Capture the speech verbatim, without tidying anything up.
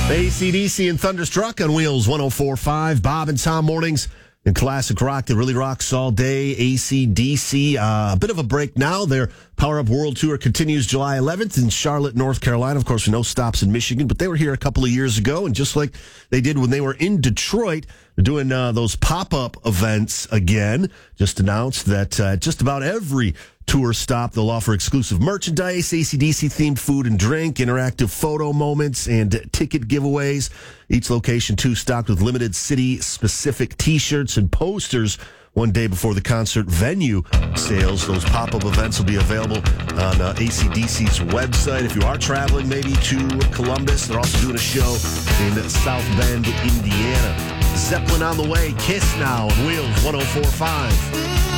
A C D C and Thunderstruck on Wheels one oh four point five. Bob and Tom mornings in classic rock that really rocks all day. A C D C, uh, a bit of a break now. Their Power Up World Tour continues July eleventh in Charlotte, North Carolina. Of course, no stops in Michigan, but they were here a couple of years ago. And just like they did when they were in Detroit, they're doing uh, those pop-up events again. Just announced that uh, just about every tour stop, they'll offer exclusive merchandise, A C D C-themed food and drink, interactive photo moments, and ticket giveaways. Each location, too, stocked with limited city-specific T-shirts and posters one day before the concert venue sales. Those pop-up events will be available on uh, A C D C's website. If you are traveling maybe to Columbus, they're also doing a show in South Bend, Indiana. Zeppelin on the way. Kiss now on Wheels one oh four point five.